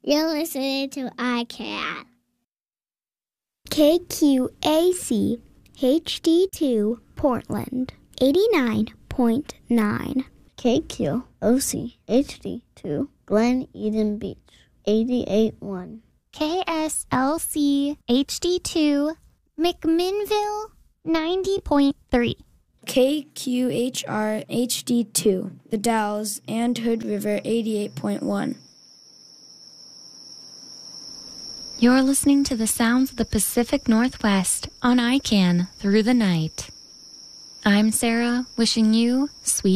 You're listening to iCat. KQAC HD2 Portland 89.9. KQOC HD2 Glen Eden Beach 88.1. KSLC HD2 McMinnville 90.3. KQHR HD2 The Dalles and Hood River 88.1. You're listening to the sounds of the Pacific Northwest on ICANN through the night. I'm Sarah, wishing you sweet